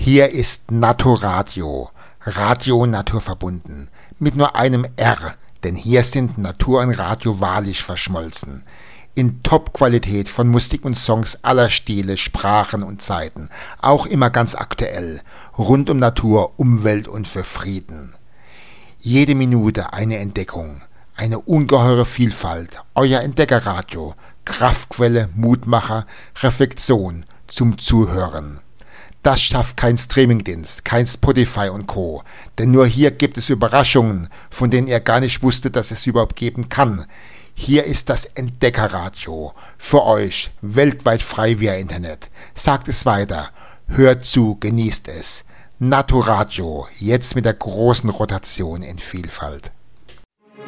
Hier ist Naturradio, Radio naturverbunden, mit nur einem R, denn hier sind Natur und Radio wahrlich verschmolzen. In Top-Qualität von Musik und Songs aller Stile, Sprachen und Zeiten, auch immer ganz aktuell, rund um Natur, Umwelt und für Frieden. Jede Minute eine Entdeckung, eine ungeheure Vielfalt, euer Entdeckerradio, Kraftquelle, Mutmacher, Reflexion zum Zuhören. Das schafft kein Streamingdienst, kein Spotify und Co., denn nur hier gibt es Überraschungen, von denen ihr gar nicht wusstet, dass es überhaupt geben kann. Hier ist das Entdeckerradio, für euch, weltweit frei via Internet. Sagt es weiter, hört zu, genießt es. Naturradio, jetzt mit der großen Rotation in Vielfalt.